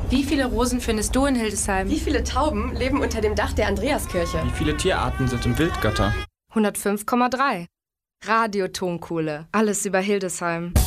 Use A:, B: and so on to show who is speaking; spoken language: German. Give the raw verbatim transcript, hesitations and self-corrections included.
A: Wie viele Rosen findest du in Hildesheim?
B: Wie viele Tauben leben unter dem Dach der Andreaskirche?
C: Wie viele Tierarten sind im Wildgatter?
A: hundertfünf Komma drei. Radio Tonkuhle. Alles über Hildesheim.